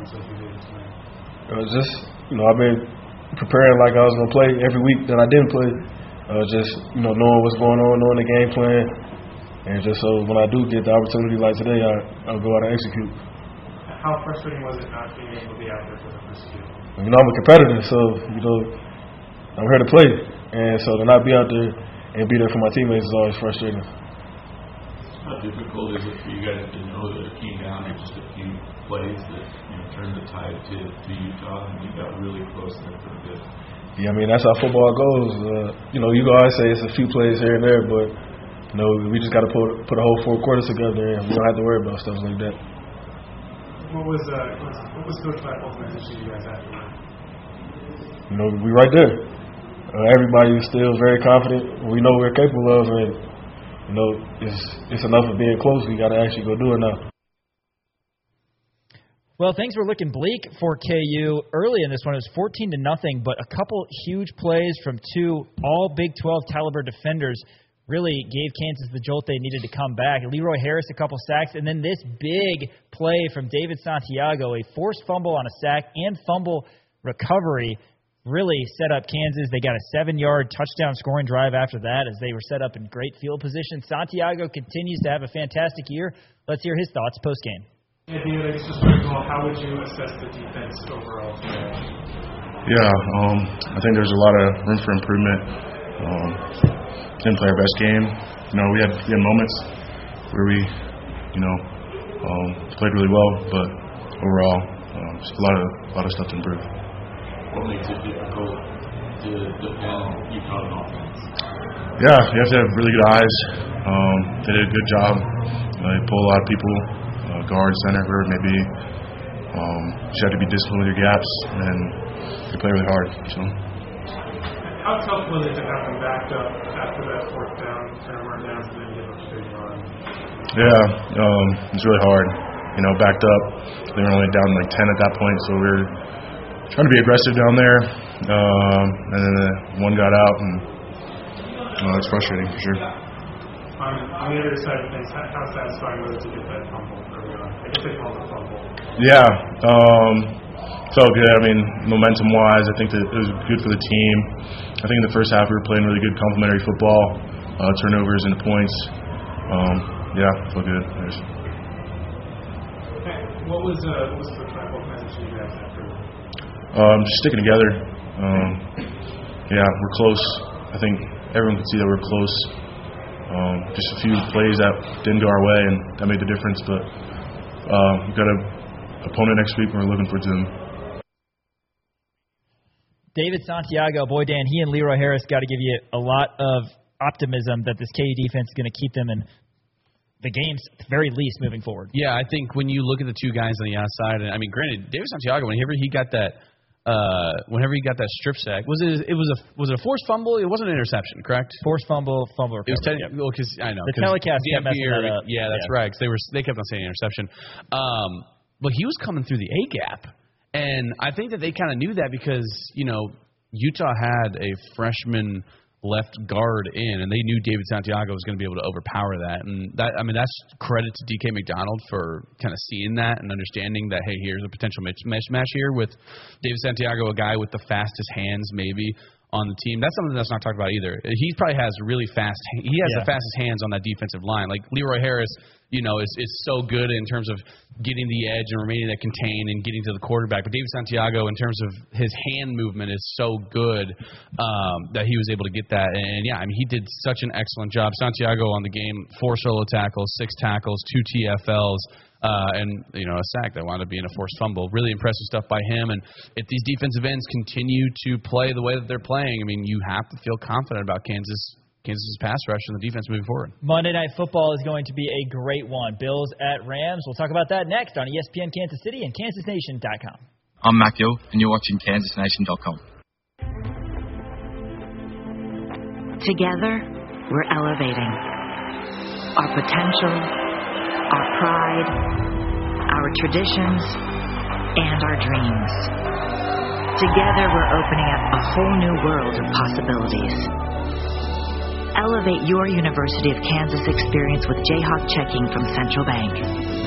so if you did tonight? It was just, I've been preparing like I was going to play every week that I didn't play. Just, knowing what's going on, knowing the game plan. And just so when I do get the opportunity like today, I'll go out and execute. How frustrating was it not being able to be out there for the first few? I'm a competitor, so, I'm here to play. And so to not be out there and be there for my teammates is always frustrating. How difficult is it for you guys to know that it came down to just a few plays that turned the tide to Utah, and you got really close there for a bit? Yeah, that's how football goes. You can always say it's a few plays here and there, but we just got to put a whole 4 quarters together, and we don't have to worry about stuff like that. What was Coach Leipold's message to you guys afterward? We right there. Everybody is still very confident. We know we're capable of, and it's enough of being close. We got to actually go do it now. Well, things were looking bleak for KU early in this one. It was 14-0, but a couple huge plays from 2 all Big 12 caliber defenders really gave Kansas the jolt they needed to come back. Leroy Harris, a couple sacks, and then this big play from David Santiago, a forced fumble on a sack and fumble recovery, really set up Kansas. They got a 7-yard touchdown scoring drive after that as they were set up in great field position. Santiago continues to have a fantastic year. Let's hear his thoughts post-game. At the end of this, how would you assess the defense overall today? Yeah, I think there's a lot of room for improvement. Didn't play our best game. We had moments where we, played really well, but overall, just a lot of stuff to improve. What makes it difficult to defend Utah on offense? Yeah, you have to have really good eyes. They did a good job. They pull a lot of people, guard, center, whoever it may be. You have to be disciplined with your gaps, and they play really hard. So. How tough was it to have them backed up after that 4th down, turn them down, and then give up a straight run? Yeah, it's really hard. Backed up. They were only down like 10 at that point, so we were trying to be aggressive down there. And then one got out, and it's frustrating for sure. On the other side of things, how satisfying was it to get that fumble early on? I guess they called it a fumble. Yeah, felt good. Momentum-wise, I think that it was good for the team. I think in the first half we were playing really good complementary football, turnovers into points. Yeah, felt good. What was Coach Leipold's message to you guys after? Just sticking together. Yeah, we're close. I think everyone could see that we're close. Just a few plays that didn't go our way, and that made the difference. But we've got an opponent next week, and we're looking forward to them. David Santiago, boy, Dan, he and Leroy Harris got to give you a lot of optimism that this KU defense is going to keep them in the games, at the very least, moving forward. Yeah, I think when you look at the 2 guys on the outside, and granted, David Santiago, whenever he got that strip sack, was it a forced fumble? It wasn't an interception, correct? Forced fumble recovery. It was technical because I know the telecast kept messing that up. Yeah, that's right. Because they kept on saying interception, but he was coming through the A gap. And I think that they kind of knew that because, Utah had a freshman left guard in, and they knew David Santiago was going to be able to overpower that. And that's credit to DK McDonald for kind of seeing that and understanding that, hey, here's a potential mismatch here with David Santiago, a guy with the fastest hands maybe on the team. That's something that's not talked about either. He probably has really fast – he has the fastest hands on that defensive line. Like Leroy Harris, is so good in terms of getting the edge and remaining that contain and getting to the quarterback. But David Santiago, in terms of his hand movement, is so good that he was able to get that. And, he did such an excellent job. Santiago on the game, 4 solo tackles, 6 tackles, 2 TFLs. And a sack that wound up being a forced fumble. Really impressive stuff by him. And if these defensive ends continue to play the way that they're playing, you have to feel confident about Kansas's pass rush and the defense moving forward. Monday Night Football is going to be a great one. Bills at Rams. We'll talk about that next on ESPN Kansas City and KansasNation.com. I'm Mac Gill, and you're watching KansasNation.com. Together, we're elevating our potential, our pride, our traditions, and our dreams. Together, we're opening up a whole new world of possibilities. Elevate your University of Kansas experience with Jayhawk checking from Central Bank.